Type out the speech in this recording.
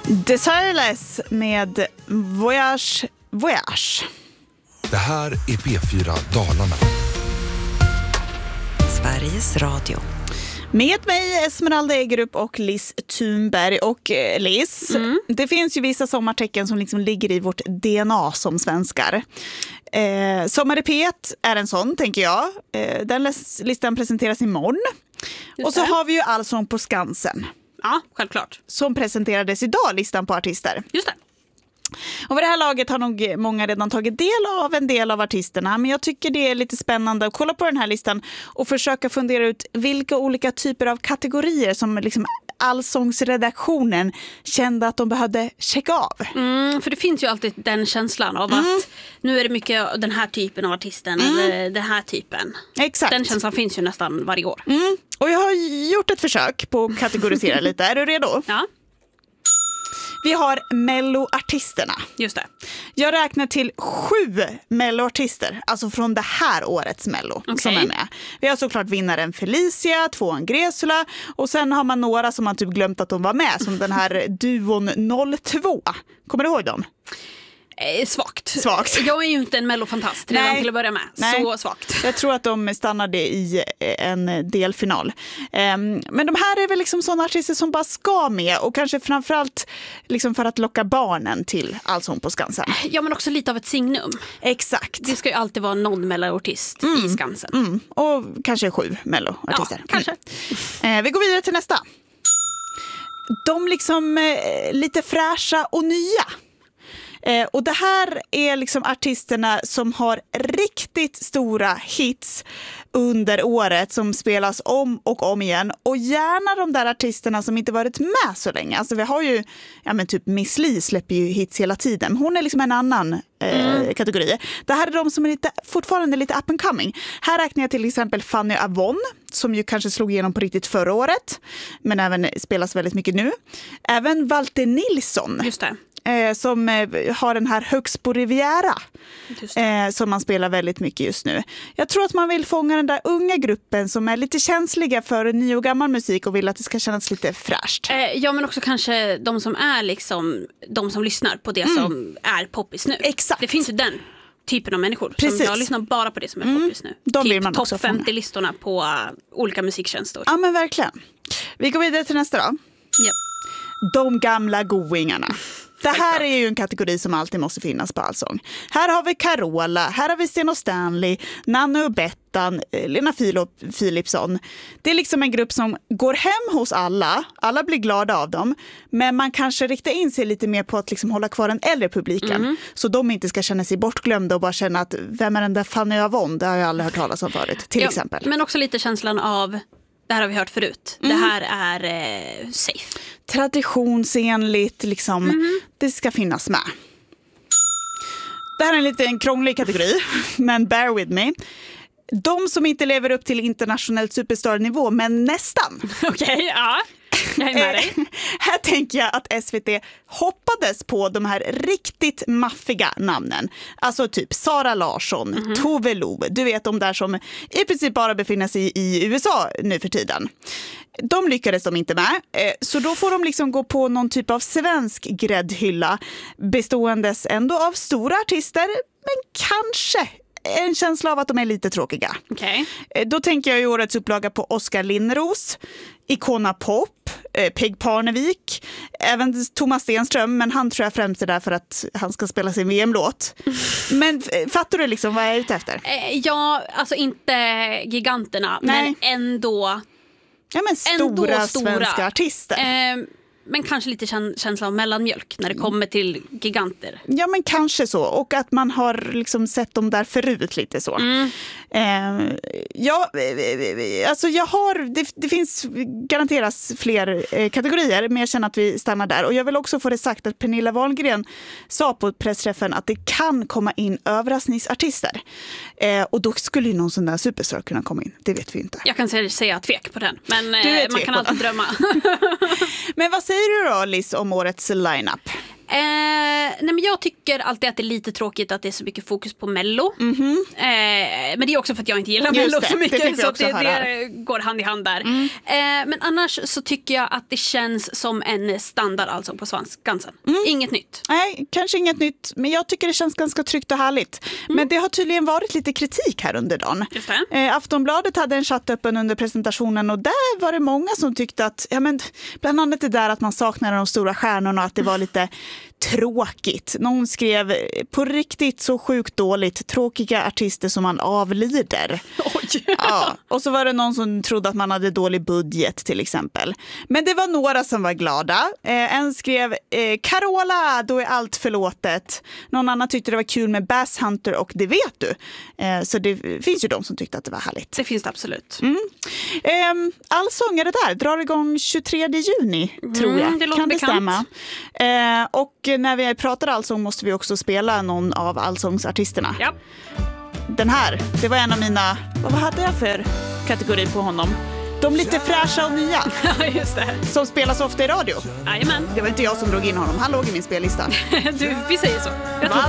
Desireless med Voyage. Det här är P4 Dalarna. Sveriges Radio. Med mig Esmeralda Egerup och Liz Thunberg. Och Liz, det finns ju vissa sommartecken som liksom ligger i vårt DNA som svenskar. Sommarrepet är en sån, tänker jag. Den listan presenteras imorgon. Och så har vi ju Allsång på Skansen. Ja, självklart. Som presenterades idag, listan på artister. Just det. Och vid det här laget har nog många redan tagit del av en del av artisterna. Men jag tycker det är lite spännande att kolla på den här listan och försöka fundera ut vilka olika typer av kategorier som liksom Allsångsredaktionen kände att de behövde checka av. För det finns ju alltid den känslan av att nu är det mycket den här typen av artisten eller den här typen. Exakt. Den känslan finns ju nästan varje år. Och jag har gjort ett försök på att kategorisera lite. Är du redo? Ja, Vi har Melloartisterna. just det. Jag räknar till 7 Melloartister, alltså från det här årets Mello som är med. Vi har såklart vinnaren Felicia, 2an Gresula och sen har man några som man typ glömt att de var med, som den här duon 02. Kommer du ihåg dem? Svagt. Jag är ju inte en mellofantast redan till att börja med. Nej. Så svagt. Jag tror att de stannade i en delfinal. Men de här är väl liksom sådana artister som bara ska med och kanske framförallt liksom för att locka barnen till Allsång på Skansen. Ja, men också lite av ett signum. Exakt. Det ska ju alltid vara någon melloartist i Skansen. Och kanske 7 Melloartister. Ja, kanske. Vi går vidare till nästa. De liksom lite fräscha och nya. Och det här är liksom artisterna som har riktigt stora hits under året som spelas om och om igen. Och gärna de där artisterna som inte varit med så länge. Alltså vi har ju, typ Miss Li släpper ju hits hela tiden. Hon är liksom en annan kategori. Det här är de som är fortfarande lite up and coming. Här räknar jag till exempel Fanny Avon, som ju kanske slog igenom på riktigt förra året. Men även spelas väldigt mycket nu. Även Walter Nilsson. Just det. Som har den här Högst på Riviera som man spelar väldigt mycket just nu. Jag tror att man vill fånga den där unga gruppen som är lite känsliga för ny och gammal musik och vill att det ska kännas lite fräscht. Ja, men också kanske de som är liksom de som lyssnar på det som är poppis nu. Exakt. Det finns ju den typen av människor. Precis. Som jag lyssnar bara på det som är poppis nu. De vill typ man också topp 50-listorna på olika musiktjänster. Ja, men verkligen. Vi går vidare till nästa då. Yep. De gamla goingarna. Det här är ju en kategori som alltid måste finnas på Allsång. Här har vi Carola, här har vi Sten och Stanley, Nanne och Bettan, Lena Philipsson. Det är liksom en grupp som går hem hos alla. Alla blir glada av dem. Men man kanske riktar in sig lite mer på att liksom hålla kvar den äldre publiken. Så de inte ska känna sig bortglömda och bara känna att vem är den där Fanny Avon? Det har jag aldrig hört talas om förut, till exempel. Men också lite känslan av, det här har vi hört förut. Det här är safe. Traditionsenligt, liksom, det ska finnas med. Det här är en lite krånglig kategori, men bear with me. De som inte lever upp till internationellt superstar-nivå, men nästan. Okej, ja. Jag är med dig. Här tänker jag att SVT hoppades på de här riktigt maffiga namnen. Alltså typ Sara Larsson, Tove Lo. Du vet de där som i princip bara befinner sig i USA nu för tiden. De lyckades de inte med. Så då får de liksom gå på någon typ av svensk gräddhylla beståendes ändå av stora artister, men kanske en känsla av att de är lite tråkiga. Okay. Då tänker jag i årets upplaga på Oskar Linnros, Icona Pop, Peg Parnevik, även Thomas Stenström, men han tror jag främst är där för att han ska spela sin VM-låt. Men fattar du liksom vad jag är ute efter? Ja, alltså inte giganterna, men ändå... Ja, men stora svenska artister. Men kanske lite känsla av mellanmjölk när det kommer till giganter. Ja, men kanske så. Och att man har liksom sett dem där förut lite så. Alltså det finns garanteras fler kategorier, men jag känner att vi stannar där. Och jag vill också få det sagt att Pernilla Wahlgren sa på pressträffen att det kan komma in överraskningsartister. Och då skulle ju någon sån där superstar kunna komma in. Det vet vi inte. Jag kan säga tvek på den, men man kan alltid drömma. Men vad säger du då, Liz, om årets lineup? Nej, men jag tycker alltid att det är lite tråkigt att det är så mycket fokus på Mello. Men det är också för att jag inte gillar Mello så mycket, så att det går hand i hand där. Men annars så tycker jag att det känns som en standard alltså på Skansen. Inget nytt. Nej, kanske inget nytt, men jag tycker det känns ganska tryggt och härligt. Men det har tydligen varit lite kritik här under dagen. Just det. Aftonbladet hade en chatt öppen under presentationen och där var det många som tyckte att, bland annat det där att man saknade de stora stjärnorna och att det var lite tråkigt. Någon skrev på riktigt så sjukt dåligt, tråkiga artister som man avlider. Oj. Ja, och så var det någon som trodde att man hade dålig budget till exempel. Men det var några som var glada. En skrev Carola, då är allt förlåtet. Någon annan tyckte det var kul med Bass Hunter och det vet du. Så det finns ju de som tyckte att det var härligt. Det finns det absolut. Allsång är det där. Drar igång 23 juni tror jag. Det låter kan det bekant. stämma? Och när vi pratar allsång måste vi också spela någon av allsångsartisterna. Ja. Den här, det var en av mina, vad hade jag för kategori på honom? De lite fräscha och nya. Ja, just det. Som spelas ofta i radio. Jajamän. Det var inte jag som drog in honom, han låg i min spellista. Vi säger så. Jag tror